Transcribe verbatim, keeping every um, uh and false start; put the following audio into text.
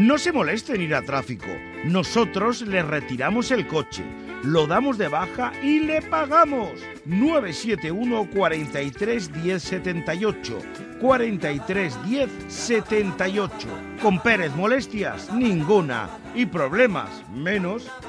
No se moleste en ir a tráfico. Nosotros le retiramos el coche, lo damos de baja y le pagamos. nueve siete uno, cuarenta y tres, diez, setenta y ocho. cuarenta y tres, diez, setenta y ocho. Con Pérez molestias, ninguna. Y problemas, menos.